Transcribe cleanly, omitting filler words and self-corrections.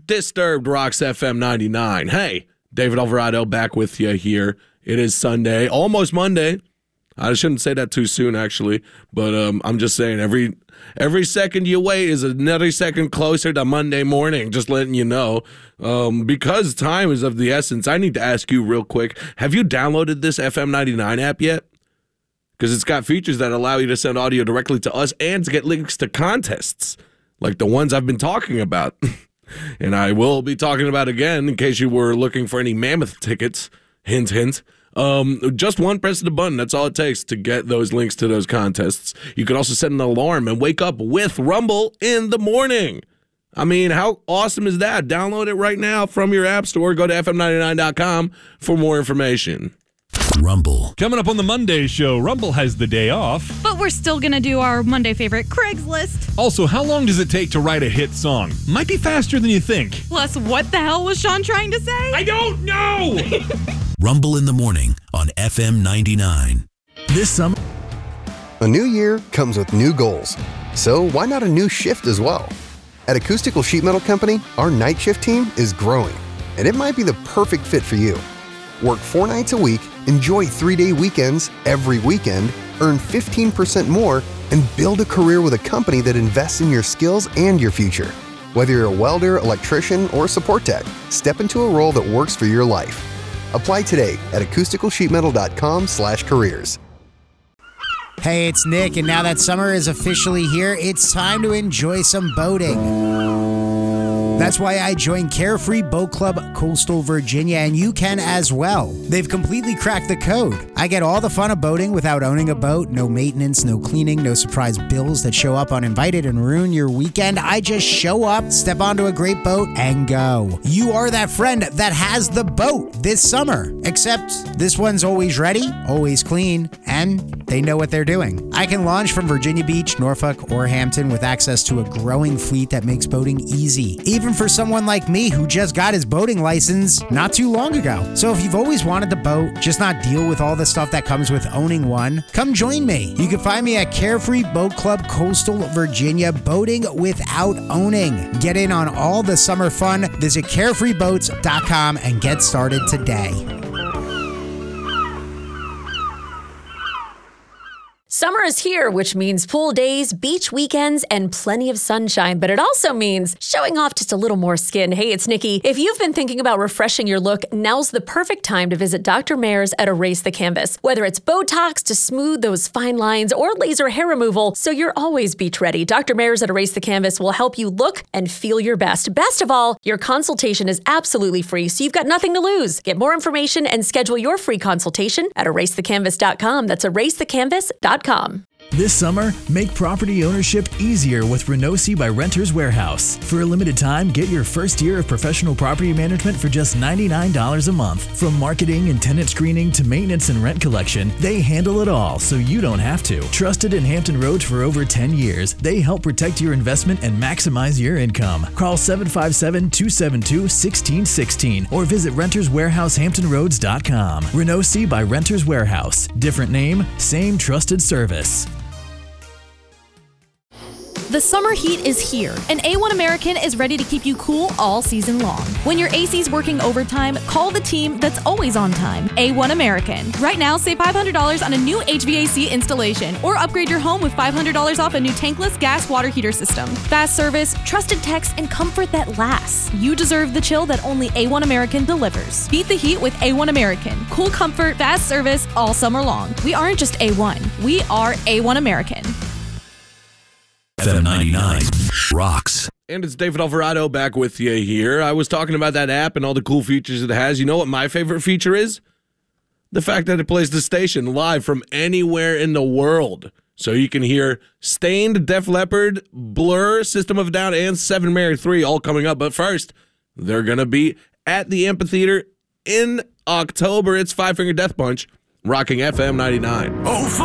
Disturbed Rocks FM 99. Hey, David Alvarado back with you here. It is Sunday, almost Monday. I shouldn't say that too soon, actually, but I'm just saying every second you wait is another second closer to Monday morning, just letting you know. Because time is of the essence, I need to ask you real quick, have you downloaded this FM 99 app yet? Because it's got features that allow you to send audio directly to us and to get links to contests, like the ones I've been talking about. And I will be talking about again in case you were looking for any Mammoth tickets. Hint, hint. Just one press of the button. That's all it takes to get those links to those contests. You can also set an alarm and wake up with Rumble in the morning. I mean, how awesome is that? Download it right now from your app store. Go to fm99.com for more information. Rumble. Coming up on the Monday show, Rumble has the day off. But we're still going to do our Monday favorite, Craigslist. Also, how long does it take to write a hit song? Might be faster than you think. Plus, what the hell was Sean trying to say? I don't know! Rumble in the morning on FM 99. This summer. A new year comes with new goals. So why not a new shift as well? At Acoustical Sheet Metal Company, our night shift team is growing, and it might be the perfect fit for you. Work 4 nights a week, enjoy 3-day weekends every weekend, earn 15% more, and build a career with a company that invests in your skills and your future. Whether you're a welder, electrician, or support tech, step into a role that works for your life. Apply today at acousticalsheetmetal.com/careers. Hey, it's Nick, and now that summer is officially here, it's time to enjoy some boating. That's why I joined Carefree Boat Club Coastal Virginia, and you can as well. They've completely cracked the code. I get all the fun of boating without owning a boat. No maintenance, no cleaning, no surprise bills that show up uninvited and ruin your weekend. I just show up, step onto a great boat, and go. You are that friend that has the boat this summer. Except this one's always ready, always clean, and they know what they're doing. I can launch from Virginia Beach, Norfolk, or Hampton with access to a growing fleet that makes boating easy. Even for someone like me who just got his boating license not too long ago. So if you've always wanted to boat, just not deal with all the stuff that comes with owning one, come join me. You can find me at Carefree Boat Club Coastal Virginia, boating without owning. Get in on all the summer fun. Visit carefreeboats.com and get started today. Summer is here, which means pool days, beach weekends, and plenty of sunshine. But it also means showing off just a little more skin. Hey, it's Nikki. If you've been thinking about refreshing your look, now's the perfect time to visit Dr. Mayers at Erase the Canvas. Whether it's Botox to smooth those fine lines or laser hair removal, so you're always beach ready, Dr. Mayers at Erase the Canvas will help you look and feel your best. Best of all, your consultation is absolutely free, so you've got nothing to lose. Get more information and schedule your free consultation at erasethecanvas.com. That's erasethecanvas.com. This summer, make property ownership easier with Renosi by Renters Warehouse. For a limited time, get your first year of professional property management for just $99 a month. From marketing and tenant screening to maintenance and rent collection, they handle it all so you don't have to. Trusted in Hampton Roads for over 10 years, they help protect your investment and maximize your income. Call 757-272-1616 or visit renterswarehousehamptonroads.com. Renosi by Renters Warehouse. Different name, same trusted service. The summer heat is here, and A1 American is ready to keep you cool all season long. When your AC's working overtime, call the team that's always on time, A1 American. Right now, save $500 on a new HVAC installation, or upgrade your home with $500 off a new tankless gas water heater system. Fast service, trusted techs, and comfort that lasts. You deserve the chill that only A1 American delivers. Beat the heat with A1 American. Cool comfort, fast service, all summer long. We aren't just A1, we are A1 American. FM 99 rocks. And it's David Alvarado back with you here. I was talking about that app and all the cool features it has. You know what my favorite feature is? The fact that it plays the station live from anywhere in the world. So you can hear Stained, Def Leppard, Blur, System of a Down, and Seven Mary 3 all coming up. But first, they're going to be at the amphitheater in October. It's Five Finger Death Punch, rocking FM 99.